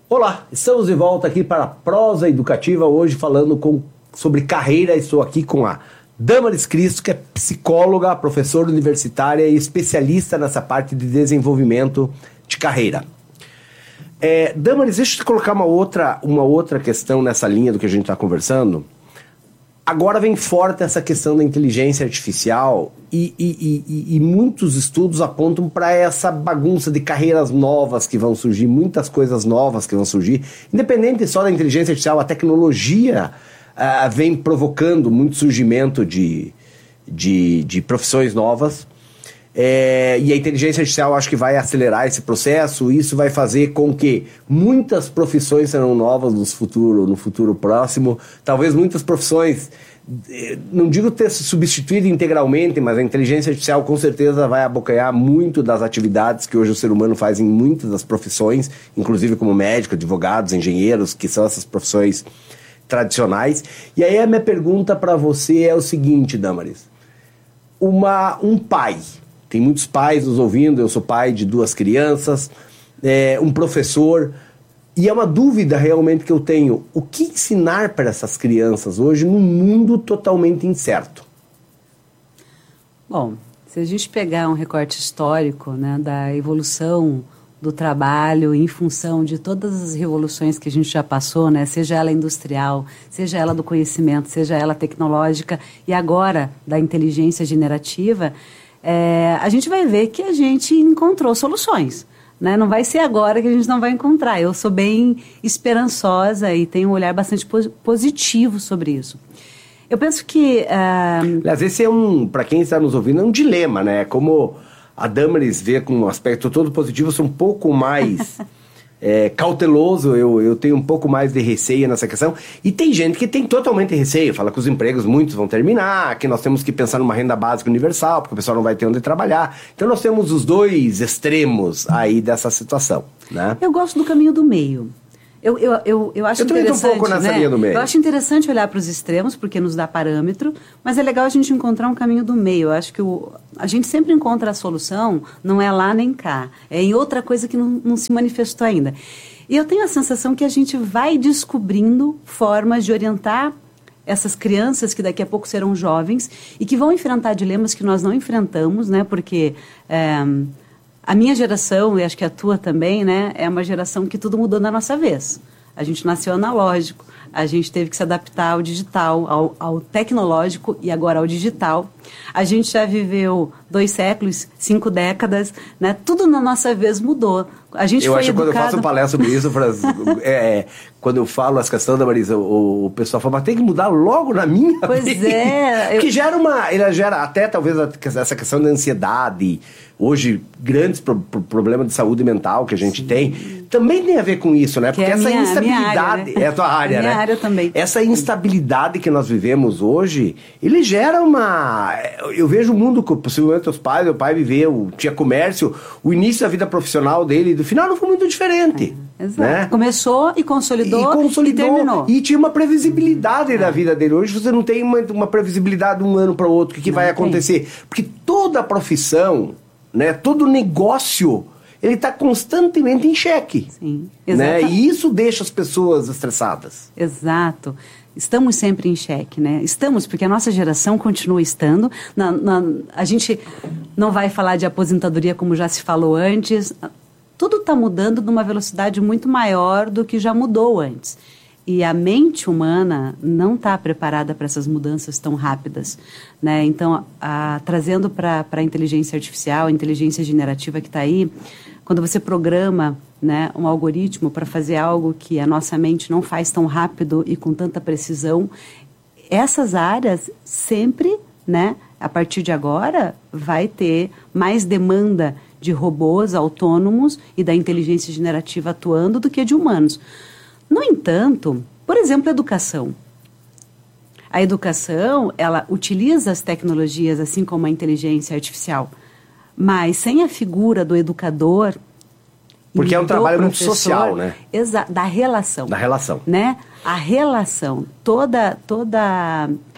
Olá, estamos de volta aqui para a Prosa Educativa, hoje falando sobre carreira. Estou aqui com a Damaris Cristo, que é psicóloga, professora universitária e especialista nessa parte de desenvolvimento de carreira. Damaris, deixa eu te colocar uma outra questão nessa linha do que a gente está conversando. Agora vem forte essa questão da inteligência artificial e muitos estudos apontam para essa bagunça de carreiras novas que vão surgir, muitas coisas novas que vão surgir. Independente só da inteligência artificial, a tecnologia vem provocando muito surgimento de profissões novas. E a inteligência artificial acho que vai acelerar esse processo. Isso vai fazer com que muitas profissões serão novas no futuro próximo. Talvez muitas profissões, não digo ter se substituído integralmente, mas a inteligência artificial com certeza vai abocanhar muito das atividades que hoje o ser humano faz em muitas das profissões, inclusive como médico, advogados, engenheiros, que são essas profissões tradicionais. E aí a minha pergunta para você é o seguinte, Damaris. Um pai... Tem muitos pais nos ouvindo, eu sou pai de 2 crianças, um professor, e é uma dúvida realmente que eu tenho. O que ensinar para essas crianças hoje num mundo totalmente incerto? Bom, se a gente pegar um recorte histórico, né, da evolução do trabalho em função de todas as revoluções que a gente já passou, né, seja ela industrial, seja ela do conhecimento, seja ela tecnológica e agora da inteligência generativa, a gente vai ver que a gente encontrou soluções, né? Não vai ser agora que a gente não vai encontrar. Eu sou bem esperançosa e tenho um olhar bastante positivo sobre isso. Eu penso que... Às vezes para quem está nos ouvindo, é um dilema, né? Como a Damaris vê com um aspecto todo positivo, eu sou um pouco mais... cauteloso, eu tenho um pouco mais de receio nessa questão, e tem gente que tem totalmente receio, fala que os empregos muitos vão terminar, que nós temos que pensar numa renda básica universal, porque o pessoal não vai ter onde trabalhar. Então nós temos os 2 extremos aí dessa situação, né? Eu gosto do caminho do meio. Eu acho também interessante, estou um pouco nessa linha do meio. Eu acho interessante olhar para os extremos, porque nos dá parâmetro, mas é legal a gente encontrar um caminho do meio. Eu acho que a gente sempre encontra a solução, não é lá nem cá, é em outra coisa que não se manifestou ainda. E eu tenho a sensação que a gente vai descobrindo formas de orientar essas crianças que daqui a pouco serão jovens e que vão enfrentar dilemas que nós não enfrentamos, né? Porque... a minha geração, e acho que a tua também, né, é uma geração que tudo mudou na nossa vez. A gente nasceu analógico, a gente teve que se adaptar ao digital, ao tecnológico e agora ao digital. A gente já viveu 2 séculos, 5 décadas, né, tudo na nossa vez mudou. A gente eu foi acho que educado... quando eu faço palestra sobre isso, quando eu falo as questões da Marisa, o pessoal fala, mas tem que mudar logo na minha Pois vida. Que ela gera até talvez essa questão da ansiedade. Hoje, grandes problemas de saúde mental que a gente tem, também tem a ver com isso, né? Porque essa instabilidade... Área, né? É a tua área, minha né? área também. Essa instabilidade que nós vivemos hoje, ele gera uma... Eu vejo o mundo, possivelmente meu pai viveu, tinha comércio, o início da vida profissional dele, do final não foi muito diferente. Exato. Né? Começou e consolidou e terminou. E tinha uma previsibilidade da vida dele. Hoje você não tem uma previsibilidade de um ano para o outro, o que vai acontecer. Porque toda profissão, né, todo negócio, ele está constantemente em xeque. Sim, né? E isso deixa as pessoas estressadas. Exato. Estamos sempre em xeque, né? Estamos, porque a nossa geração continua estando. A gente não vai falar de aposentadoria como já se falou antes. Tudo está mudando numa velocidade muito maior do que já mudou antes. E a mente humana não está preparada para essas mudanças tão rápidas, né? Então, trazendo para a inteligência artificial, a inteligência generativa que está aí, quando você programa, né, um algoritmo para fazer algo que a nossa mente não faz tão rápido e com tanta precisão, essas áreas sempre, né, a partir de agora, vai ter mais demanda de robôs autônomos e da inteligência generativa atuando do que de humanos. No entanto, por exemplo, a educação. A educação, ela utiliza as tecnologias, assim como a inteligência artificial, mas sem a figura do educador... Porque é um trabalho muito social, né? Da relação. Da relação. Né? A relação, toda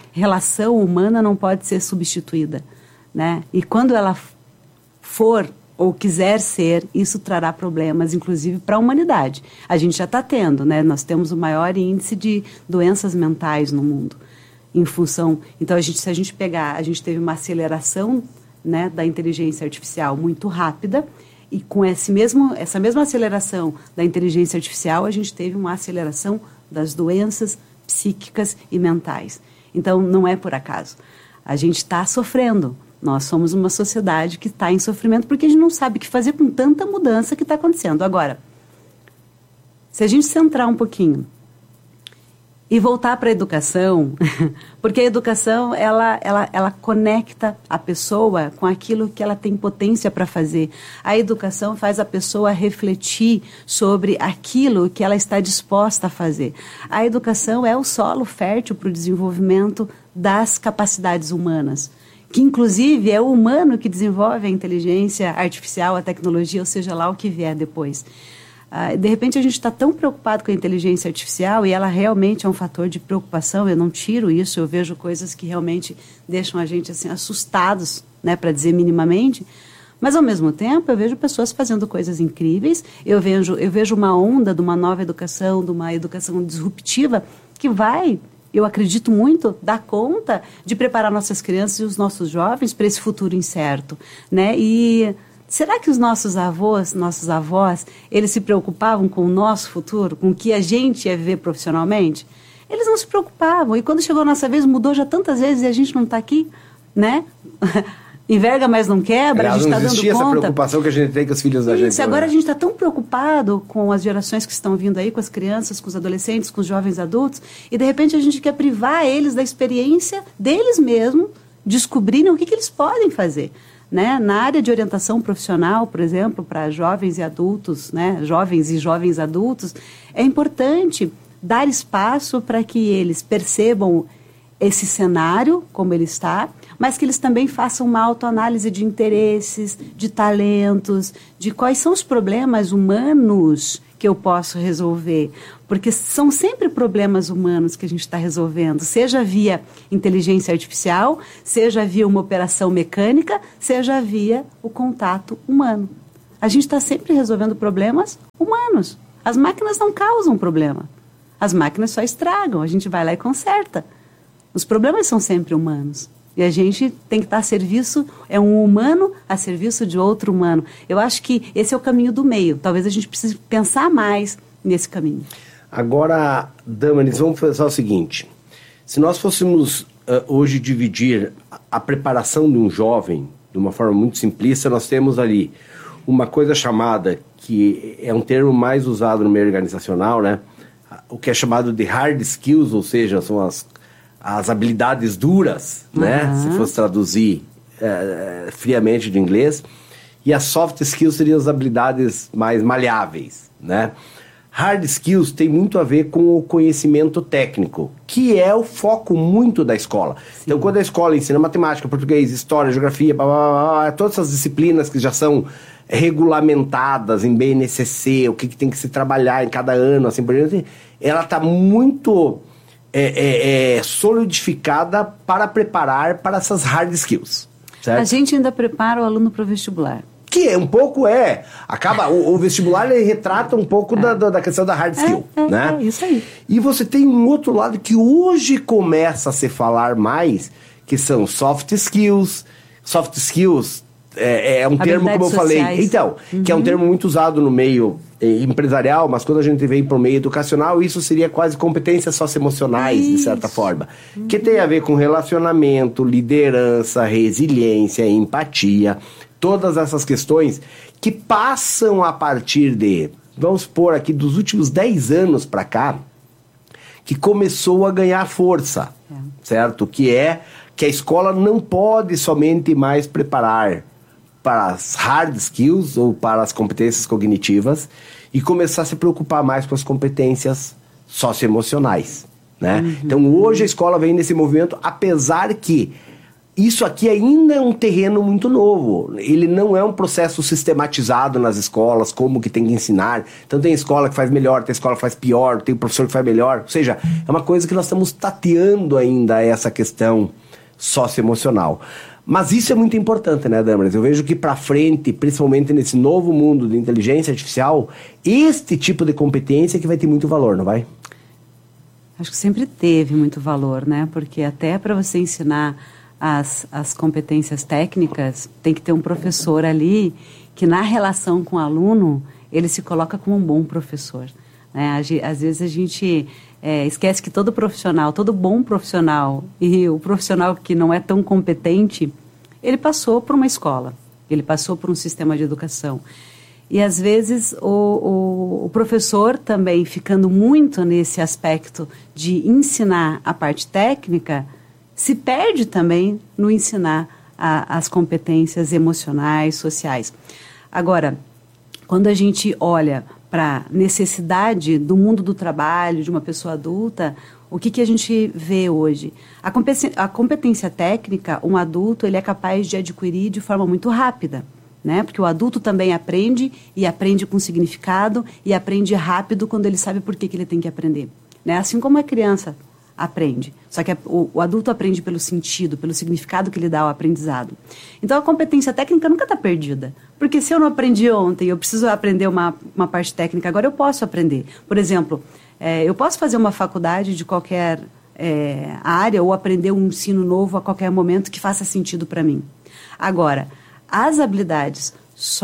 relação humana não pode ser substituída, né? E quando ela for ou quiser ser, isso trará problemas, inclusive, para a humanidade. A gente já está tendo, né? Nós temos o maior índice de doenças mentais no mundo, em função... Então, se a gente pegar, a gente teve uma aceleração, né, da inteligência artificial muito rápida, e com essa mesma aceleração da inteligência artificial, a gente teve uma aceleração das doenças psíquicas e mentais. Então, não é por acaso. A gente está sofrendo. Nós somos uma sociedade que está em sofrimento porque a gente não sabe o que fazer com tanta mudança que está acontecendo. Agora, se a gente centrar um pouquinho e voltar para a educação, porque a educação, ela conecta a pessoa com aquilo que ela tem potência para fazer. A educação faz a pessoa refletir sobre aquilo que ela está disposta a fazer. A educação é o solo fértil para o desenvolvimento das capacidades humanas, que inclusive é o humano que desenvolve a inteligência artificial, a tecnologia, ou seja lá o que vier depois. De repente a gente está tão preocupado com a inteligência artificial e ela realmente é um fator de preocupação, eu não tiro isso, eu vejo coisas que realmente deixam a gente assim, assustados, né, para dizer minimamente, mas ao mesmo tempo eu vejo pessoas fazendo coisas incríveis, eu vejo uma onda de uma nova educação, de uma educação disruptiva que vai, eu acredito muito, dar conta de preparar nossas crianças e os nossos jovens para esse futuro incerto, né? E será que os nossos avós, eles se preocupavam com o nosso futuro, com o que a gente ia viver profissionalmente? Eles não se preocupavam. E quando chegou a nossa vez, mudou já tantas vezes e a gente não está aqui, né? Enverga, mas não quebra, a gente está dando conta. Não existia essa preocupação que a gente tem com os filhos da gente. Isso, agora a gente está tão preocupado com as gerações que estão vindo aí, com as crianças, com os adolescentes, com os jovens adultos, e de repente a gente quer privar eles da experiência deles mesmos, descobrirem o que eles podem fazer. Né? Na área de orientação profissional, por exemplo, para jovens e adultos, né? Jovens e jovens adultos, é importante dar espaço para que eles percebam esse cenário, como ele está, mas que eles também façam uma autoanálise de interesses, de talentos, de quais são os problemas humanos que eu posso resolver, porque são sempre problemas humanos que a gente está resolvendo, seja via inteligência artificial, seja via uma operação mecânica, seja via o contato humano. A gente está sempre resolvendo problemas humanos. As máquinas não causam problema. As máquinas só estragam, a gente vai lá e conserta. Os problemas são sempre humanos. E a gente tem que estar a serviço, é um humano a serviço de outro humano. Eu acho que esse é o caminho do meio. Talvez a gente precise pensar mais nesse caminho. Agora, Damaris, vamos pensar o seguinte. Se nós fôssemos hoje dividir a preparação de um jovem de uma forma muito simplista, nós temos ali uma coisa chamada, que é um termo mais usado no meio organizacional, né? O que é chamado de hard skills, ou seja, são as habilidades duras, né? Se fosse traduzir friamente do inglês. E as soft skills seriam as habilidades mais maleáveis, né? Hard skills tem muito a ver com o conhecimento técnico, que é o foco muito da escola. Sim. Então, quando a escola ensina matemática, português, história, geografia, todas essas disciplinas que já são regulamentadas em BNCC, o que tem que se trabalhar em cada ano, assim por diante, ela está muito solidificada para preparar para essas hard skills. Certo? A gente ainda prepara o aluno para o vestibular. Que é um pouco acaba, o vestibular ele retrata um pouco da questão da hard skill, né? É isso aí. E você tem um outro lado que hoje começa a se falar mais, que são soft skills. Soft skills é um termo, como eu falei, então, que é um termo muito usado no meio empresarial, mas quando a gente vem para o meio educacional, isso seria quase competências socioemocionais, de certa forma, que tem a ver com relacionamento, liderança, resiliência, empatia, todas essas questões que passam a partir de, vamos supor aqui, dos últimos 10 anos para cá, que começou a ganhar força, certo? Que é que a escola não pode somente mais preparar para as hard skills ou para as competências cognitivas e começar a se preocupar mais com as competências socioemocionais, né? Então hoje a escola vem nesse movimento, apesar que isso aqui ainda é um terreno muito novo. Ele não é um processo sistematizado nas escolas, como que tem que ensinar. Então tem escola que faz melhor, tem escola que faz pior, tem professor que faz melhor. Ou seja, é uma coisa que nós estamos tateando ainda essa questão socioemocional. Mas isso é muito importante, né, Damaris? Eu vejo que para frente, principalmente nesse novo mundo de inteligência artificial, este tipo de competência que vai ter muito valor, não vai? Acho que sempre teve muito valor, né? Porque até para você ensinar as competências técnicas, tem que ter um professor ali que na relação com o aluno, ele se coloca como um bom professor. Né? Às vezes a gente esquece que todo profissional, todo bom profissional e o profissional que não é tão competente, ele passou por uma escola, ele passou por um sistema de educação. E às vezes o professor também ficando muito nesse aspecto de ensinar a parte técnica, se perde também no ensinar as competências emocionais, sociais. Agora, quando a gente olha para a necessidade do mundo do trabalho, de uma pessoa adulta, o que a gente vê hoje? A competência técnica, um adulto ele é capaz de adquirir de forma muito rápida, né? Porque o adulto também aprende, e aprende com significado, e aprende rápido quando ele sabe por que ele tem que aprender. Né? Assim como a criança aprende. Só que o adulto aprende pelo sentido, pelo significado que ele dá ao aprendizado. Então, a competência técnica nunca está perdida. Porque se eu não aprendi ontem, eu preciso aprender uma parte técnica, agora eu posso aprender. Por exemplo, eu posso fazer uma faculdade de qualquer área ou aprender um ensino novo a qualquer momento que faça sentido para mim. Agora, as habilidades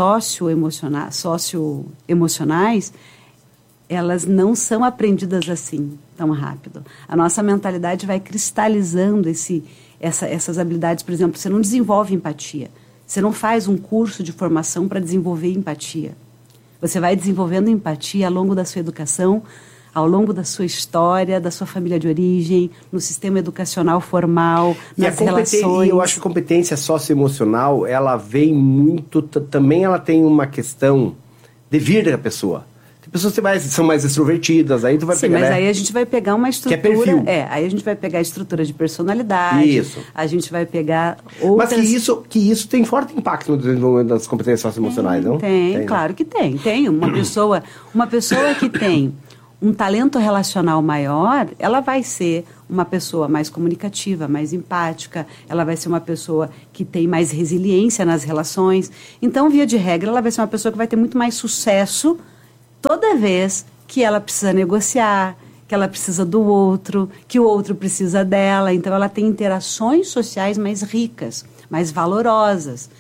socioemocionais, elas não são aprendidas assim tão rápido. A nossa mentalidade vai cristalizando essas habilidades. Por exemplo, você não desenvolve empatia. Você não faz um curso de formação para desenvolver empatia. Você vai desenvolvendo empatia ao longo da sua educação, ao longo da sua história, da sua família de origem, no sistema educacional formal, nas relações. E eu acho que a competência socioemocional, ela vem muito... Também ela tem uma questão de vir da pessoa. Pessoas que são mais extrovertidas, aí tu vai pegar... Sim, mas aí a gente vai pegar uma estrutura... Que é perfil. Aí a gente vai pegar a estrutura de personalidade. Isso. A gente vai pegar outras... Mas que isso tem forte impacto no desenvolvimento das competências socioemocionais, não? Tem, claro que tem. Tem uma pessoa que tem um talento relacional maior, ela vai ser uma pessoa mais comunicativa, mais empática, ela vai ser uma pessoa que tem mais resiliência nas relações. Então, via de regra, ela vai ser uma pessoa que vai ter muito mais sucesso toda vez que ela precisa negociar, que ela precisa do outro, que o outro precisa dela. Então, ela tem interações sociais mais ricas, mais valorosas.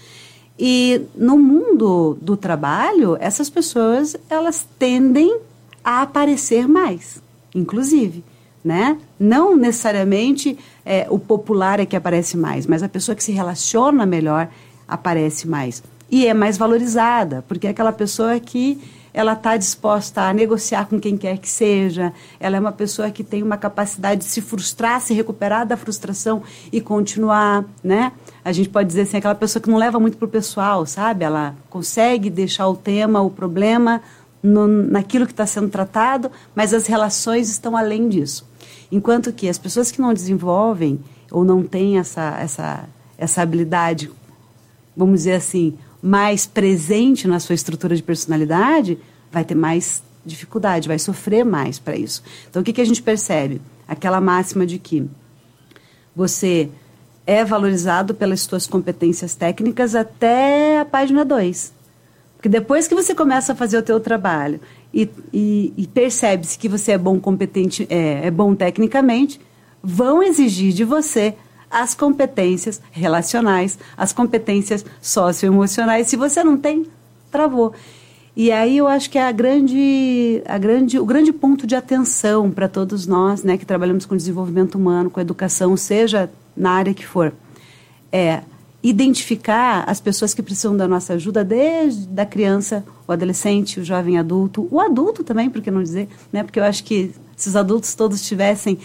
E no mundo do trabalho, essas pessoas, elas tendem a aparecer mais, inclusive, né? Não necessariamente o popular é que aparece mais, mas a pessoa que se relaciona melhor aparece mais. E é mais valorizada, porque é aquela pessoa que ela está disposta a negociar com quem quer que seja, ela é uma pessoa que tem uma capacidade de se frustrar, se recuperar da frustração e continuar, né? A gente pode dizer assim, aquela pessoa que não leva muito para o pessoal, sabe? Ela consegue deixar o tema, o problema, naquilo que está sendo tratado, mas as relações estão além disso. Enquanto que as pessoas que não desenvolvem ou não têm essa habilidade, vamos dizer assim, mais presente na sua estrutura de personalidade, vai ter mais dificuldade, vai sofrer mais para isso. Então, o que a gente percebe? Aquela máxima de que você é valorizado pelas suas competências técnicas até a página 2. Porque depois que você começa a fazer o teu trabalho e percebe-se que você é bom competente, é bom tecnicamente, vão exigir de você as competências relacionais, as competências socioemocionais. Se você não tem, travou. E aí eu acho que é o grande ponto de atenção para todos nós, né, que trabalhamos com desenvolvimento humano, com educação, seja na área que for, é identificar as pessoas que precisam da nossa ajuda, desde a criança, o adolescente, o jovem adulto, o adulto também, por que não dizer, né? Porque eu acho que se os adultos todos tivessem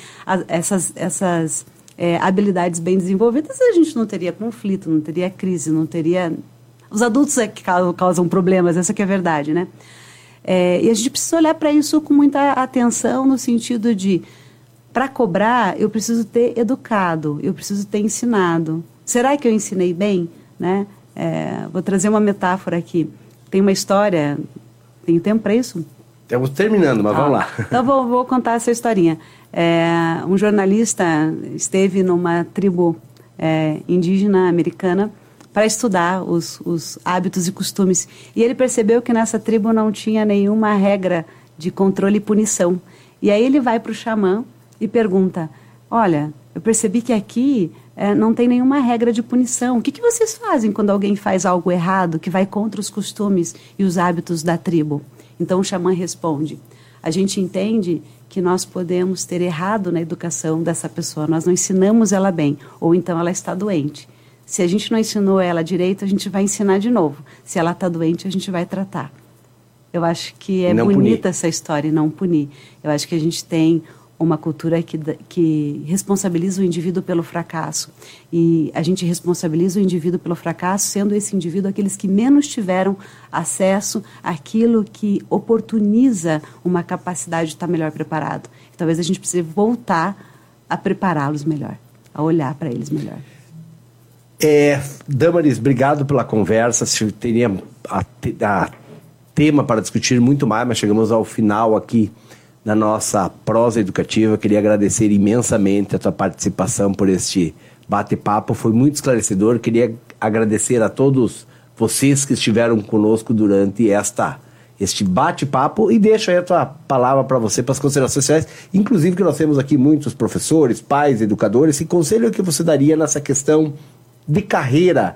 essas habilidades bem desenvolvidas, a gente não teria conflito, não teria crise, não teria... Os adultos é que causam problemas, essa que é a verdade, né? E a gente precisa olhar para isso com muita atenção, no sentido de, para cobrar, eu preciso ter educado, eu preciso ter ensinado. Será que eu ensinei bem? Né? Vou trazer uma metáfora aqui. Tem uma história... Tem tempo para isso? Estamos terminando, mas vamos lá. Então, vou contar essa historinha. Um jornalista esteve numa tribo indígena americana para estudar os hábitos e costumes. E ele percebeu que nessa tribo não tinha nenhuma regra de controle e punição. E aí ele vai para o xamã e pergunta, olha, eu percebi que aqui não tem nenhuma regra de punição. O que vocês fazem quando alguém faz algo errado, que vai contra os costumes e os hábitos da tribo? Então o xamã responde, a gente entende que nós podemos ter errado na educação dessa pessoa, nós não ensinamos ela bem, ou então ela está doente. Se a gente não ensinou ela direito, a gente vai ensinar de novo. Se ela está doente, a gente vai tratar. Eu acho que é bonita essa história, não punir. Eu acho que a gente tem uma cultura que responsabiliza o indivíduo pelo fracasso. E a gente responsabiliza o indivíduo pelo fracasso, sendo esse indivíduo aqueles que menos tiveram acesso àquilo que oportuniza uma capacidade de estar melhor preparado. E talvez a gente precise voltar a prepará-los melhor, a olhar para eles melhor. Damaris, obrigado pela conversa. Teria tema para discutir muito mais, mas chegamos ao final aqui da nossa prosa educativa. Queria agradecer imensamente a tua participação por este bate-papo, foi muito esclarecedor. Queria agradecer a todos vocês que estiveram conosco durante este bate-papo e deixo aí a tua palavra para você, para as considerações sociais, inclusive que nós temos aqui muitos professores, pais, educadores. Que conselho que você daria nessa questão de carreira?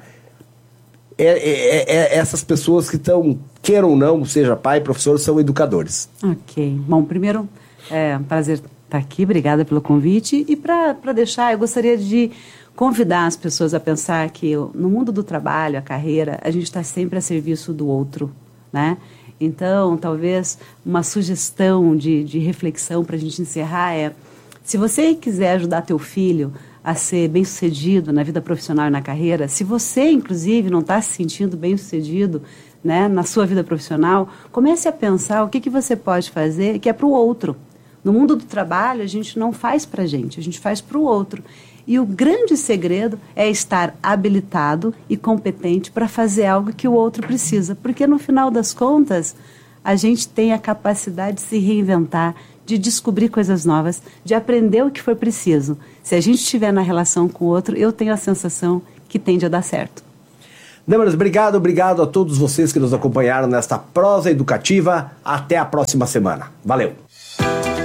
Essas pessoas que estão, queiram ou não, seja pai, professor, são educadores. Ok. Bom, primeiro, é um prazer estar aqui, obrigada pelo convite. E para deixar, eu gostaria de convidar as pessoas a pensar que no mundo do trabalho, a carreira, a gente está sempre a serviço do outro, né? Então, talvez uma sugestão de reflexão para a gente encerrar se você quiser ajudar teu filho a ser bem-sucedido na vida profissional e na carreira, se você, inclusive, não está se sentindo bem-sucedido, né, na sua vida profissional, comece a pensar o que você pode fazer que é para o outro. No mundo do trabalho, a gente não faz para a gente faz para o outro. E o grande segredo é estar habilitado e competente para fazer algo que o outro precisa. Porque, no final das contas, a gente tem a capacidade de se reinventar, de descobrir coisas novas, de aprender o que for preciso. Se a gente estiver na relação com o outro, eu tenho a sensação que tende a dar certo. Damaris, obrigado a todos vocês que nos acompanharam nesta prosa educativa. Até a próxima semana. Valeu!